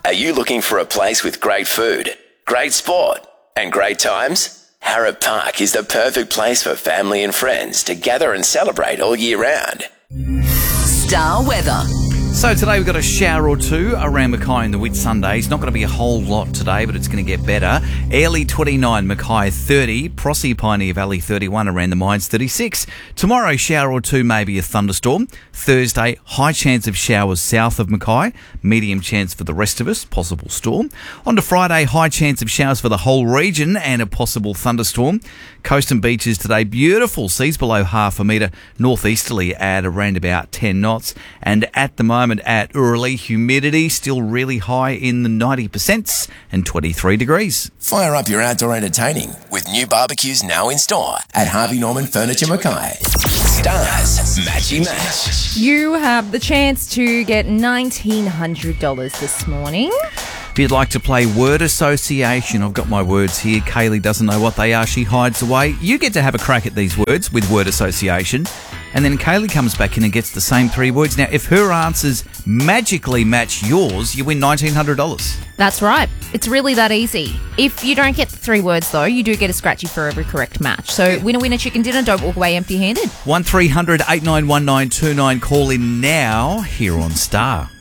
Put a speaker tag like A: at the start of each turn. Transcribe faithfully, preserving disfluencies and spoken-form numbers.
A: Are you looking for a place with great food, great sport, and great times? Harrop Park is the perfect place for family and friends to gather and celebrate all year round.
B: Star weather.
C: So today we've got a shower or two around Mackay in the Whitsunday. It's not going to be a whole lot today, but it's going to get better. Airlie twenty-nine, Mackay thirty, Prossie Pioneer Valley thirty-one, around the mines thirty-six. Tomorrow, shower or two, maybe a thunderstorm. Thursday, high chance of showers south of Mackay, medium chance for the rest of us, possible storm. On to Friday, high chance of showers for the whole region and a possible thunderstorm. Coast and beaches today, beautiful, seas below half a metre, northeasterly at around about ten knots. And at the moment, at Urley, humidity still really high in the ninety percent and twenty-three degrees.
A: Fire up your outdoor entertaining with new barbecues now in store at Harvey Norman Furniture Mackay. Stars Matchy Match.
D: You have the chance to get nineteen hundred dollars this morning.
C: If you'd like to play word association, I've got my words here. Kaylee doesn't know what they are. She hides away. You get to have a crack at these words with word association. And then Kaylee comes back in and gets the same three words. Now, if her answers magically match yours, you win nineteen hundred dollars.
D: That's right. It's really that easy. If you don't get the three words, though, you do get a scratchy for every correct match. So winner, winner, chicken dinner. Don't walk away empty-handed.
C: one three hundred eight nine one nine two nine. Call in now here on Star.